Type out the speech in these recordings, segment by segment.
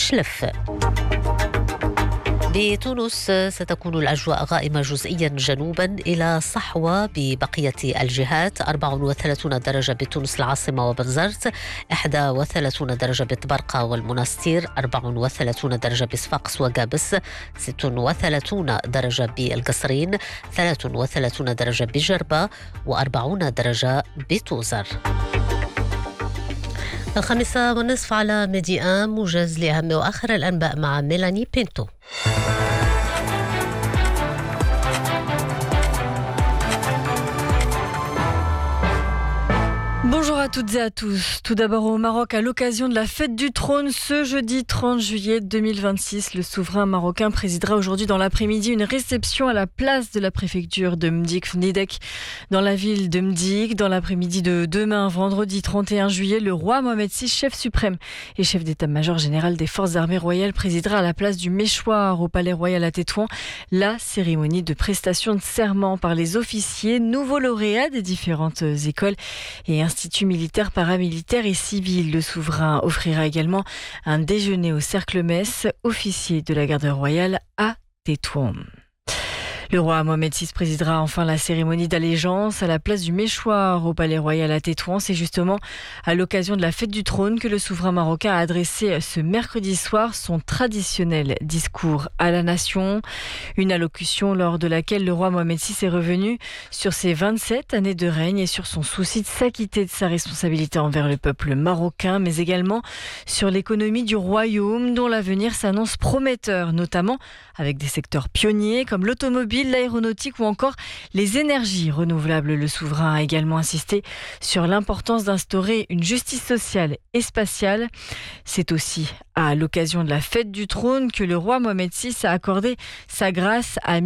شلف. بتونس ستكون الأجواء غائمة جزئيا جنوبا إلى صحوة ببقية الجهات. 34 درجة بتونس العاصمة وبنزرت، 31 درجة بطبرقة والمنستير، 34 درجة بصفاقس وقابس، 36 درجة بالقصرين، 33 درجة بجربة، و40 درجة بتوزر. 5:30 على ميدي آن، موجز لأهم وآخر الأنباء مع ميلاني بينتو. Bonjour à toutes et à tous. Tout d'abord au Maroc, à l'occasion de la fête du trône, ce jeudi 30 juillet 2026, le souverain marocain présidera aujourd'hui dans l'après-midi une réception à la place de la préfecture de Mdik-Fnidek dans la ville de Mdik. Dans l'après-midi de demain, vendredi 31 juillet, le roi Mohamed VI, chef suprême et chef d'état-major général des forces armées royales, présidera à la place du Méchoir au Palais Royal à Tétouan la cérémonie de prestation de serment par les officiers, nouveaux lauréats des différentes écoles et instituts militaires, paramilitaires et civils. Le souverain offrira également un déjeuner au cercle mess, officier de la garde royale à Tétouan. Le roi Mohamed VI présidera enfin la cérémonie d'allégeance à la place du Méchoir au Palais Royal à Tétouan. C'est justement à l'occasion de la fête du trône que le souverain marocain a adressé ce mercredi soir son traditionnel discours à la nation. Une allocution lors de laquelle le roi Mohamed VI est revenu sur ses 27 années de règne et sur son souci de s'acquitter de sa responsabilité envers le peuple marocain, mais également sur l'économie du royaume dont l'avenir s'annonce prometteur, notamment avec des secteurs pionniers comme l'automobile, l'aéronautique ou encore les énergies renouvelables. Le souverain a également insisté sur l'importance d'instaurer une justice sociale et spatiale. C'est aussi à l'occasion de la fête du trône que le roi Mohamed VI a accordé sa grâce à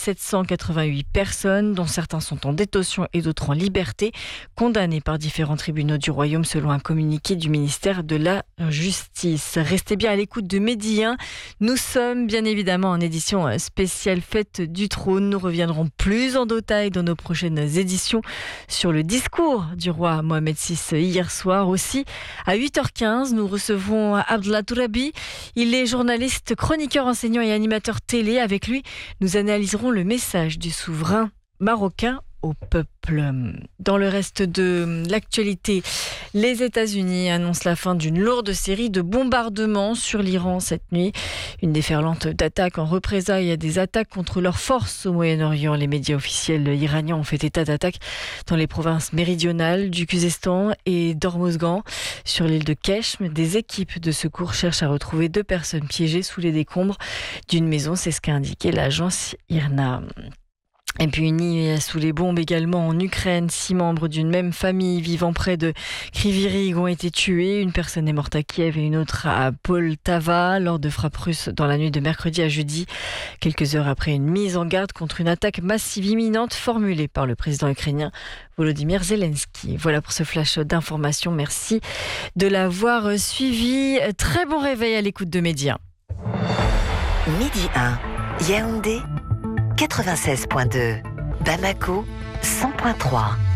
1788 personnes, dont certains sont en détention et d'autres en liberté, condamnés par différents tribunaux du royaume selon un communiqué du ministère de la Justice. Restez bien à l'écoute de Midi 1. Nous sommes bien évidemment en édition spéciale fête du trône. Nous reviendrons plus en détail dans nos prochaines éditions sur le discours du roi Mohamed VI hier soir. Aussi, à 8h15, nous recevons Abdallah Tourabi. Il est journaliste, chroniqueur, enseignant et animateur télé. Avec lui, nous analyserons le message du souverain marocain au peuple. Dans le reste de l'actualité, les États-Unis annoncent la fin d'une lourde série de bombardements sur l'Iran cette nuit. Une déferlante d'attaques en représailles à des attaques contre leurs forces au Moyen-Orient. Les médias officiels iraniens ont fait état d'attaques dans les provinces méridionales du Khuzestan et d'Hormozgan. Sur l'île de Keshm, des équipes de secours cherchent à retrouver 2 personnes piégées sous les décombres d'une maison. C'est ce qu'a indiqué l'agence IRNA. Et puis unis sous les bombes également en Ukraine, 6 membres d'une même famille vivant près de Kryvyi Rih ont été tués. Une personne est morte à Kiev et une autre à Poltava lors de frappes russes dans la nuit de mercredi à jeudi, quelques heures après une mise en garde contre une attaque massive imminente formulée par le président ukrainien Volodymyr Zelensky. Voilà pour ce flash d'information. Merci de l'avoir suivi. Très bon réveil à l'écoute de Média. Midi 1, Yaoundé 96.2, Bamako 100.3.